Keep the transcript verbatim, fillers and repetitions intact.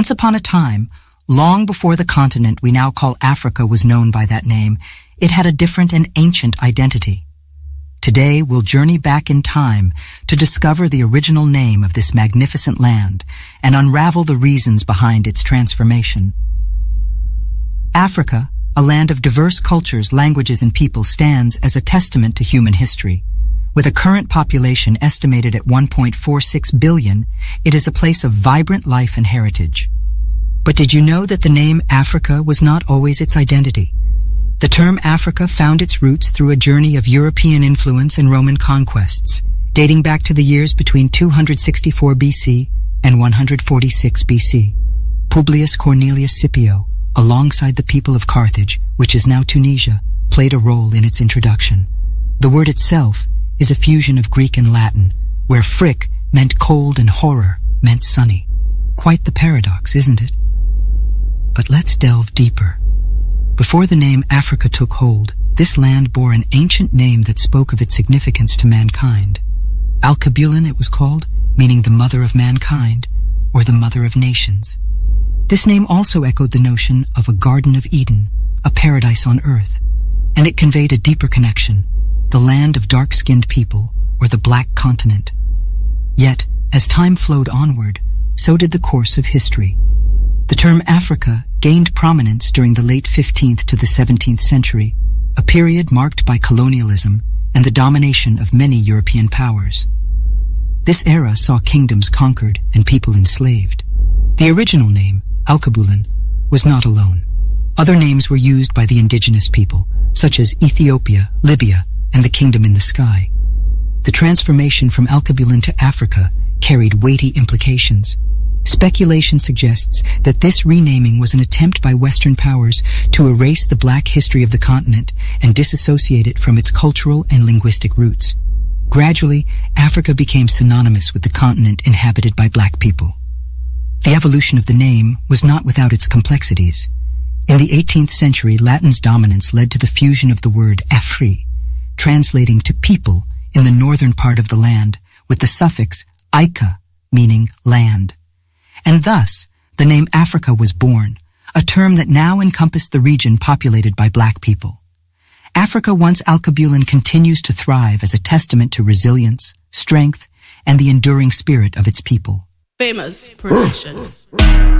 Once upon a time, long before the continent we now call Africa was known by that name, it had a different and ancient identity. Today we'll journey back in time to discover the original name of this magnificent land and unravel the reasons behind its transformation. Africa, a land of diverse cultures, languages, and people, stands as a testament to human history. With a current population estimated at one point four six billion, it is a place of vibrant life and heritage. But did you know that the name Africa was not always its identity? The term Africa found its roots through a journey of European influence and Roman conquests, dating back to the years between two hundred sixty-four B C and one hundred forty-six B C. Publius Cornelius Scipio, alongside the people of Carthage, which is now Tunisia, played a role in its introduction. The word itself is a fusion of Greek and Latin, where fric meant cold and horror meant sunny. Quite the paradox, isn't it? But let's delve deeper. Before the name Africa took hold, this land bore an ancient name that spoke of its significance to mankind. Alkebulan it was called, meaning the mother of mankind, or the mother of nations. This name also echoed the notion of a Garden of Eden, a paradise on earth, and it conveyed a deeper connection, the land of dark-skinned people, or the Black Continent. Yet, as time flowed onward, so did the course of history. The term Africa gained prominence during the late fifteenth to the seventeenth century, a period marked by colonialism and the domination of many European powers. This era saw kingdoms conquered and people enslaved. The original name, Alkebulan, was not alone. Other names were used by the indigenous people, such as Ethiopia, Libya, and the Kingdom in the Sky. The transformation from Alkebulan to Africa carried weighty implications. Speculation suggests that this renaming was an attempt by Western powers to erase the black history of the continent and disassociate it from its cultural and linguistic roots. Gradually, Africa became synonymous with the continent inhabited by black people. The evolution of the name was not without its complexities. In the eighteenth century, Latin's dominance led to the fusion of the word Afri, translating to people in the northern part of the land, with the suffix Ika, meaning land. And thus, the name Africa was born, a term that now encompassed the region populated by black people. Africa, once Alkebulan, continues to thrive as a testament to resilience, strength, and the enduring spirit of its people. Famous Productions.